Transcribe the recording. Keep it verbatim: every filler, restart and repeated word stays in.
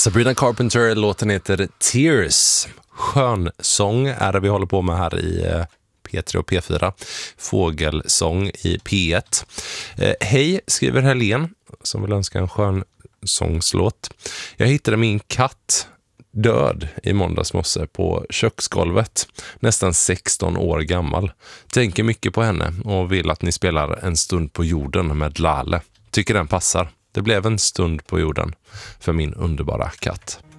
Sabrina Carpenter, låten heter Tears. Skönsång är det vi håller på med här i P tre och P fyra. Fågelsång i P ett. Eh, hej, skriver Helene som vill önska en skön sångslåt. Jag hittade min katt död i måndags morse på köksgolvet. Nästan sexton år gammal. Tänker mycket på henne och vill att ni spelar En stund på jorden med Lale. Tycker den passar. Det blev en stund på jorden för min underbara katt.